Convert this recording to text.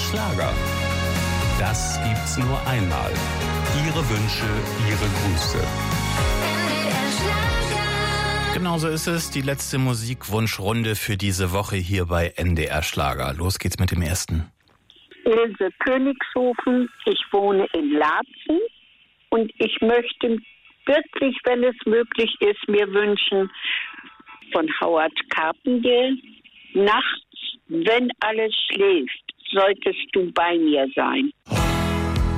Schlager. Das gibt's nur einmal. Ihre Wünsche, Ihre Grüße. Genauso ist es, die letzte Musikwunschrunde für diese Woche hier bei NDR Schlager. Los geht's mit dem ersten. Ilse Königshofen, ich wohne in Laatzen und ich möchte wirklich, wenn es möglich ist, mir wünschen von Howard Carpendale, nachts, wenn alles schläft, solltest du bei mir sein.